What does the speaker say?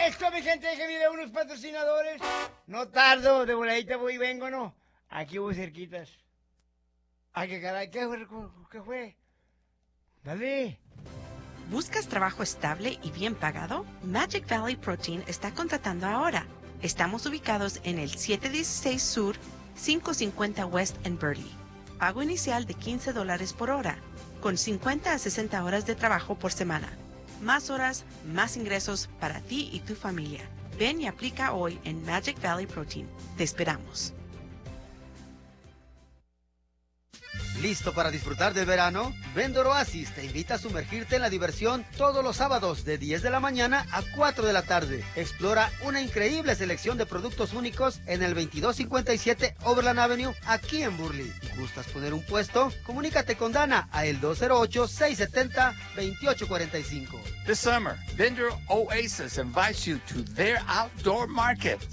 Esto, mi gente, déjenme ver unos patrocinadores. No tardo, de voladita voy y vengo, ¿no? Aquí voy cerquitas. Ay, qué caray, ¿qué fue? Dale. ¿Buscas trabajo estable y bien pagado? Magic Valley Protein está contratando ahora. Estamos ubicados en el 716 Sur, 550 West en Burley. Pago inicial de $15 por hora, con 50 a 60 horas de trabajo por semana. Más horas, más ingresos para ti y tu familia. Ven y aplica hoy en Magic Valley Protein. Te esperamos. ¿Listo para disfrutar del verano? Vendor Oasis te invita a sumergirte en la diversión todos los sábados de 10 de la mañana a 4 de la tarde. Explora una increíble selección de productos únicos en el 2257 Overland Avenue, aquí en Burley. ¿Gustas poner un puesto? Comunícate con Dana a el 208-670-2845. This summer, Vendor Oasis invites you to their outdoor market,